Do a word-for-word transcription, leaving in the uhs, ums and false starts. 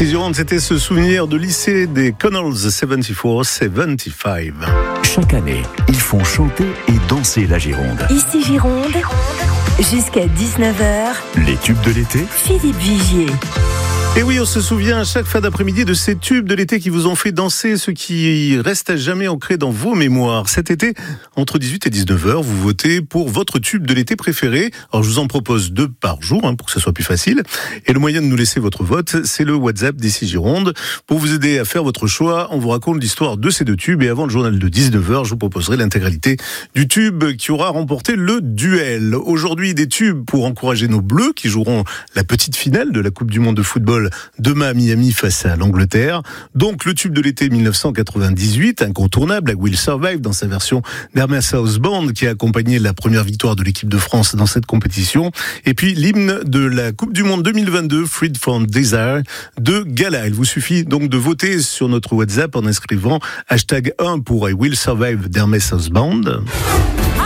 Ici Gironde, c'était ce souvenir de lycée des Connells soixante-quatre soixante-quinze. Chaque année, ils font chanter et danser la Gironde. Ici Gironde, jusqu'à dix-neuf heures, Les tubes de l'été, Philippe Vigier. Et oui, on se souvient à chaque fin d'après-midi de ces tubes de l'été qui vous ont fait danser, ce qui reste à jamais ancré dans vos mémoires. Cet été, entre dix-huit et dix-neuf heures, vous votez pour votre tube de l'été préféré. Alors, je vous en propose deux par jour, hein, pour que ce soit plus facile. Et le moyen de nous laisser votre vote, c'est le WhatsApp d'Ici Gironde. Pour vous aider à faire votre choix, on vous raconte l'histoire de ces deux tubes. Et avant le journal de dix-neuf heures, je vous proposerai l'intégralité du tube qui aura remporté le duel. Aujourd'hui, des tubes pour encourager nos Bleus qui joueront la petite finale de la Coupe du Monde de football demain à Miami face à l'Angleterre. Donc le tube de l'été dix-neuf cent quatre-vingt-dix-huit, incontournable, I Will Survive dans sa version d'Hermes House Band qui a accompagné la première victoire de l'équipe de France dans cette compétition. Et puis l'hymne de la Coupe du Monde deux mille vingt-deux, Freed from Desire de Gala. Il vous suffit donc de voter sur notre WhatsApp en inscrivant hashtag un pour I Will Survive d'Hermes House Band.